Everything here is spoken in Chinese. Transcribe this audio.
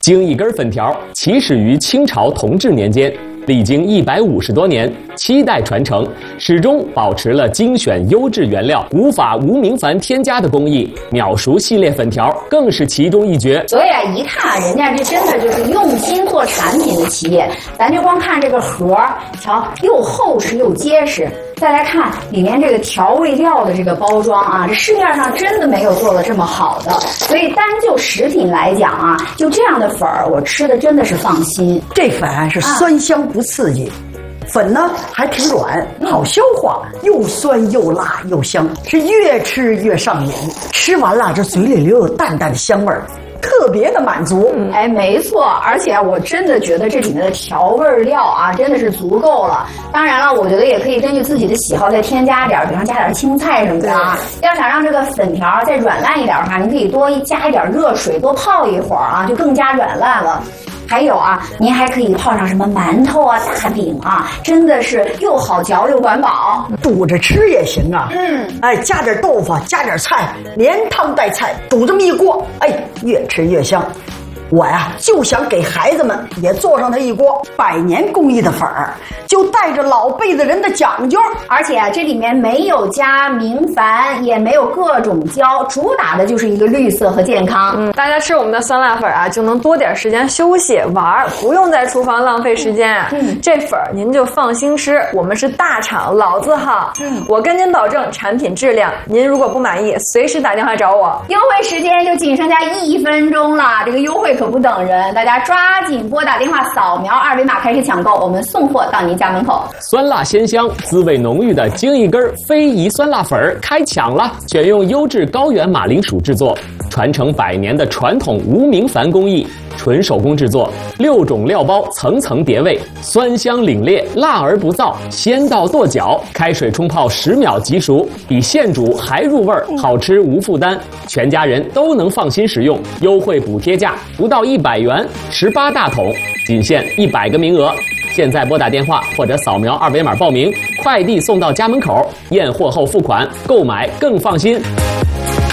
京一根粉条起始于清朝同治年间，历经150多年，7代传承，始终保持了精选优质原料、无法无明矾添加的工艺。秒熟系列粉条更是其中一绝。 所以啊，一看人家这真的就是用心做产品的企业。咱就光看这个盒，瞧，又厚实又结实。再来看里面这个调味料的这个包装啊，这市面上真的没有做的这么好的。所以单就食品来讲啊，就这样的粉儿，我吃的真的是放心。 这粉是酸香不刺激。粉呢还挺软，好消化，又酸又辣又香，是越吃越上瘾。吃完了，这嘴里留有淡淡的香味儿，特别的满足。 哎，没错，而且我真的觉得这里面的调味料啊，真的是足够了。当然了，我觉得也可以根据自己的喜好再添加点，比方加点青菜什么的啊。要想让这个粉条再软烂一点的话，你可以多加一点热水，多泡一会儿啊，就更加软烂了。还有啊，您还可以泡上什么馒头啊、大饼啊，真的是又好嚼又管饱， 煮着吃也行啊。哎，加点豆腐，加点菜，连汤带菜，煮这么一锅，哎，越吃越香。我呀，就想给孩子们也做上它一锅100年工艺的粉儿，就带着老辈子人的讲究。 而且啊，这里面没有加明矾，也没有各种胶，主打的就是一个绿色和健康。 大家吃我们的酸辣粉啊，就能多点时间休息玩，不用在厨房浪费时间。这粉儿您就放心吃，我们是大厂，老字号。我跟您保证产品质量，您如果不满意，随时打电话找我。 优惠时间就仅剩下1分钟了，这个优惠可不等人，大家抓紧拨打电话，扫描2维码开始抢购，我们送货到您家门口。 酸辣鲜香、滋味浓郁的京一根非遗酸辣粉儿开抢了！选用优质高原马铃薯制作，传承100年的传统无明矾工艺，纯手工制作，6种料包层层叠味，酸香凛冽，辣而不燥，鲜到跺脚。开水冲泡10秒即熟，比现煮还入味儿，好吃无负担，全家人都能放心食用。优惠补贴价不到100元，18大桶，仅限100个名额。现在拨打电话或者扫描2维码报名，快递送到家门口，验货后付款，购买更放心。